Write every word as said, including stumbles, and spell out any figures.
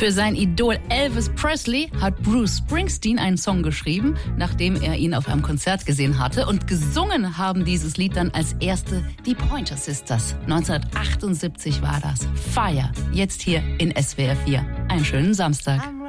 Für sein Idol Elvis Presley hat Bruce Springsteen einen Song geschrieben, nachdem er ihn auf einem Konzert gesehen hatte. Und gesungen haben dieses Lied dann als erste die Pointer Sisters. neunzehnhundertachtundsiebzig war das. Fire, jetzt hier in S W R vier. Einen schönen Samstag.